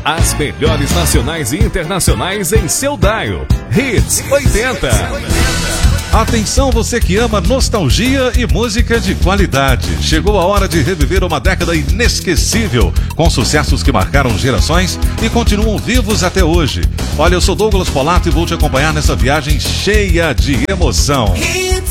As melhores nacionais e internacionais em seu dial. Hits 80. Atenção, você que ama nostalgia e música de qualidade. Chegou a hora de reviver uma década inesquecível, com sucessos que marcaram gerações e continuam vivos até hoje. Olha, eu sou Douglas Polato e vou te acompanhar nessa viagem cheia de emoção.